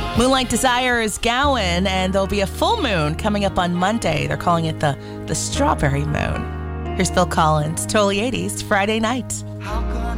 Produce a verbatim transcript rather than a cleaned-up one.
Moonlight Desire is Gowan, and there'll be a full moon coming up on Monday. They're calling it the, the Strawberry Moon. Here's Phil Collins, Totally eighties, Friday night. How can